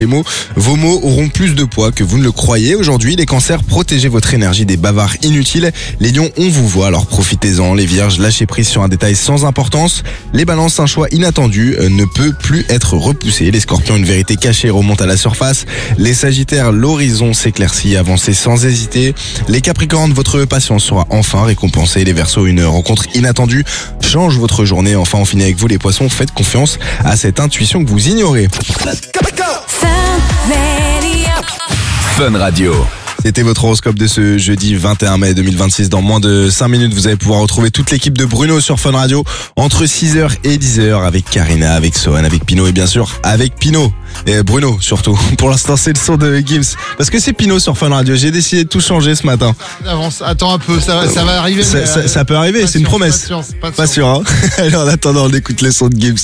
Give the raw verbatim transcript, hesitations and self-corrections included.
Les mots, vos mots auront plus de poids que vous ne le croyez. Aujourd'hui, les cancers, protégez votre énergie des bavards inutiles. Les lions, on vous voit, alors profitez-en. Les vierges, lâchez prise sur un détail sans importance. Les balances, un choix inattendu euh, ne peut plus être repoussé. Les scorpions, une vérité cachée remonte à la surface. Les sagittaires, l'horizon s'éclaircit, avancez sans hésiter. Les capricornes, votre patience sera enfin récompensée. Les verseaux, une rencontre inattendue change votre journée. Enfin, on finit avec vous les poissons, faites confiance à cette intuition que vous ignorez. Fun Radio. C'était votre horoscope de ce jeudi vingt et un mai deux mille vingt-six. Dans moins de cinq minutes, vous allez pouvoir retrouver toute l'équipe de Bruno sur Fun Radio entre six heures et dix heures avec Karina, avec Sohan, avec Pino et bien sûr avec Pino. Et Bruno surtout. Pour l'instant, c'est le son de Gims. Parce que c'est Pino sur Fun Radio. J'ai décidé de tout changer ce matin. Avance, attends un peu, ça, ça va arriver. Ça, mais, ça, euh, ça peut arriver, c'est sûr, une promesse. Pas sûr, pas Pas sûr. sûr, hein. Alors en attendant, on écoute les sons de Gims.